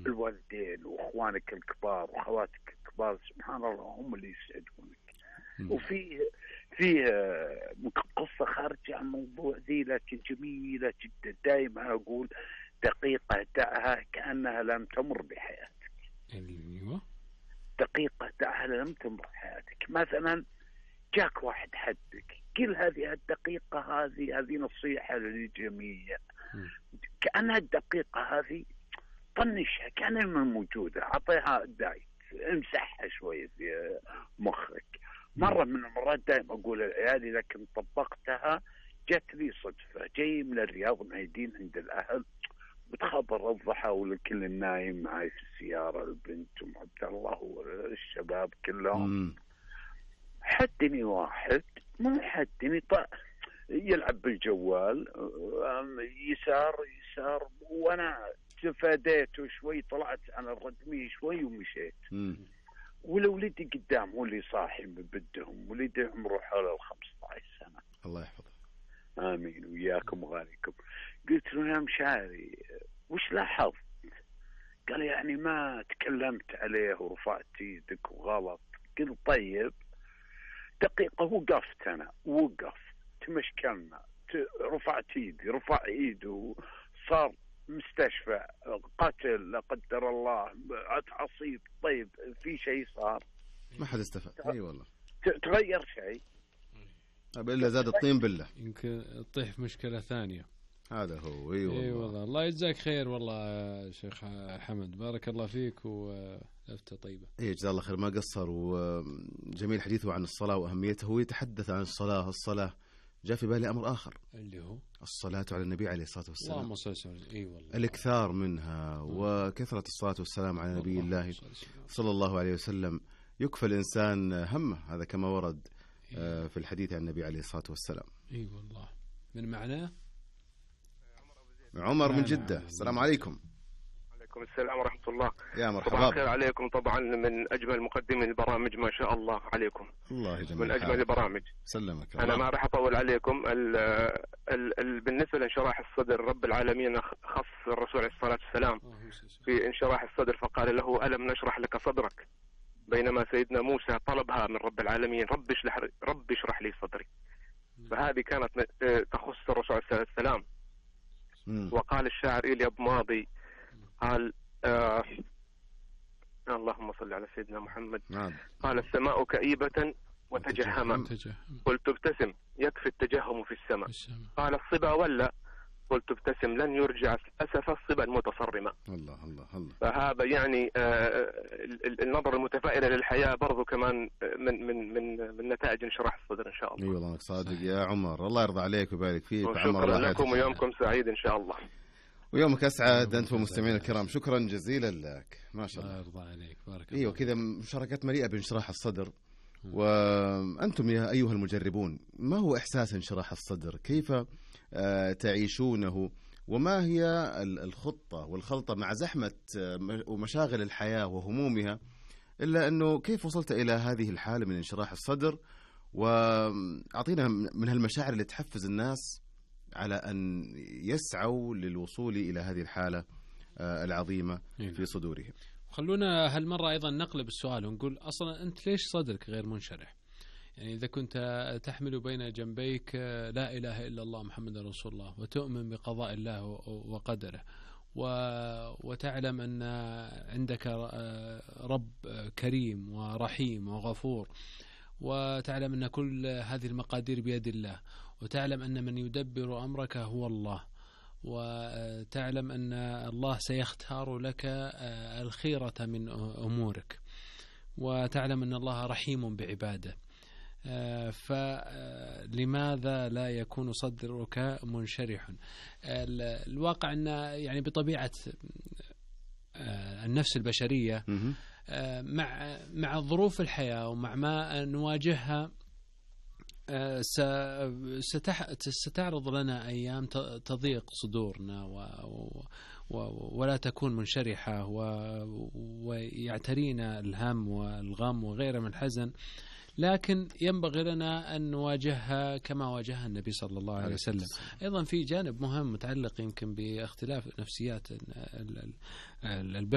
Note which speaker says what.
Speaker 1: الوالدين واخوانك الكبار وخواتك الكبار سبحان الله هم اللي يسعدونك. وفي قصة خارجة عن موضوع ذي لكن جميلة جدا. دائما أقول دقيقة دعها كأنها لم تمر بحياتك.
Speaker 2: أيوة.
Speaker 1: دقيقة دعها لم تمر بحياتك. مثلا جاك واحد حدك، قل هذه الدقيقة هذه نصيحة للجميع. كأنها الدقيقة هذه طنشها كأنها من موجودة، أعطيها دايت، امسحها شوية في مخك. مرة من المرات دائما أقول لعيالي لكن طبقتها. جت لي صدفة، جاي من الرياض معيدين عند الأهل، بتخبر الضحى والكل النايم معي في السيارة، البنت وعبد الله والشباب كلهم. حدني واحد مو حدني يلعب بالجوال يسار وأنا تفاديته شوي، طلعت على الردمية شوي ومشيت. ولولدي قدام هو اللي صاحي بدهم، ولدي عمره حوالي 15 سنة.
Speaker 3: الله يحفظه.
Speaker 1: آمين وياكم وغاليكم. قلت له يا مشاري وش لاحظت؟ قال يعني ما تكلمت عليه ورفعت يدك وغلط. قلت طيب. دقيقة وقفت تمشكلنا، رفعت يدي، رفع ايده، صار مستشفى، قتل لا قدر الله، عصيب. طيب في شيء صار؟
Speaker 3: ما حد استفاد. اي والله
Speaker 1: تغير شيء
Speaker 3: إلا زاد الطين بالله،
Speaker 2: يمكن تطيح في مشكلة ثانية.
Speaker 3: هذا هو. اي
Speaker 2: والله الله يجزاك خير والله يا شيخ حمد، بارك الله فيك ولفتة طيبة.
Speaker 3: جزاه الله خير، ما قصر. وجميل حديثه عن الصلاة وأهميته. هو يتحدث عن الصلاة جاء في بالي أمر آخر
Speaker 2: اللي هو
Speaker 3: الصلاة على النبي عليه الصلاة والسلام.
Speaker 2: اللهم صل وسلم. اي والله
Speaker 3: الإكثار منها وكثرة الصلاة والسلام على نبي الله صلى الله عليه وسلم يكفى الإنسان همه. هذا كما ورد في الحديث عن النبي عليه الصلاة والسلام.
Speaker 2: اي والله من معناه.
Speaker 3: عمر من جدة، السلام عليكم.
Speaker 4: عليكم السلام ورحمة الله.
Speaker 3: يا مرحبا.
Speaker 4: طبعا خير عليكم، طبعا من أجمل مقدمين البرامج ما شاء الله عليكم.
Speaker 3: الله يجمل
Speaker 4: من أجمل البرامج.
Speaker 3: سلمك.
Speaker 4: أنا ما راح أطول عليكم. بالنسبة لانشراح الصدر، رب العالمين خص الرسول عليه الصلاة والسلام في انشراح الصدر فقال له ألم نشرح لك صدرك، بينما سيدنا موسى طلبها من رب العالمين رب اشرح لي صدري. فهذه كانت تخص الرسول عليه الصلاة والسلام. وقال الشاعر إيليا بماضي قال اللهم صل على سيدنا محمد. قال السماء كئيبة وتجهمت، قلت ابتسم يكفي التجهم في السماء. قال الصبا ولا، قلت ابتسم لن يرجع أسف الصبا المتصرمة.
Speaker 3: الله الله الله.
Speaker 4: فهذا يعني النظر المتفائلة للحياة برضو كمان من نتائج انشراح الصدر إن شاء الله.
Speaker 3: اي والله صادق يا عمر، الله يرضى عليك ويبارك فيك.
Speaker 4: شكرا لكم ويومكم سعيد إن شاء الله.
Speaker 3: ويومك أسعد أنت ومستمعين الكرام. شكرا جزيلا لك، ما شاء الله.
Speaker 2: الله يرضى عليك، بارك الله.
Speaker 3: ايوه كذا مشاركات مليئة بانشراح الصدر. وأنتم يا أيها المجربون، ما هو إحساس انشراح الصدر؟ كيف تعيشونه؟ وما هي الخطة والخلطة مع زحمة ومشاغل الحياة وهمومها، إلا أنه كيف وصلت إلى هذه الحالة من انشراح الصدر؟ وأعطينا من هالمشاعر اللي تحفز الناس على أن يسعوا للوصول إلى هذه الحالة العظيمة في صدورهم.
Speaker 2: خلونا هالمرة أيضا نقلب السؤال ونقول أصلا أنت ليش صدرك غير منشرح؟ يعني إذا كنت تحمل بين جنبيك لا إله إلا الله محمد رسول الله، وتؤمن بقضاء الله وقدره، وتعلم أن عندك رب كريم ورحيم وغفور، وتعلم أن كل هذه المقادير بيد الله، وتعلم أن من يدبر أمرك هو الله، وتعلم أن الله سيختار لك الخيرة من أمورك، وتعلم أن الله رحيم بعباده، فلماذا لا يكون صدرك منشرح؟ الواقع أن يعني بطبيعة النفس البشرية مع ظروف الحياة ومع ما نواجهها ستعرض لنا أيام تضيق صدورنا ولا تكون منشرحة، ويعترينا الهم والغم وغيره من الحزن، لكن ينبغي لنا أن نواجهها كما واجهها النبي صلى الله عليه وسلم. أيضا في جانب مهم متعلق يمكن باختلاف نفسيات البشر